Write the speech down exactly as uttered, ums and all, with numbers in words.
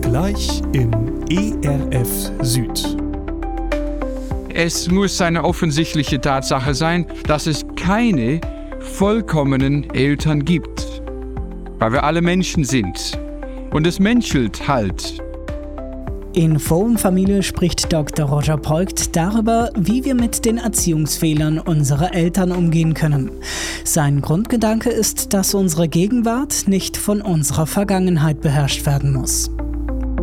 Gleich im E R F Süd. Es muss eine offensichtliche Tatsache sein, dass es keine vollkommenen Eltern gibt, weil wir alle Menschen sind. Und es menschelt halt. In Forum Familie spricht Doktor Roger Polgt darüber, wie wir mit den Erziehungsfehlern unserer Eltern umgehen können. Sein Grundgedanke ist, dass unsere Gegenwart nicht von unserer Vergangenheit beherrscht werden muss.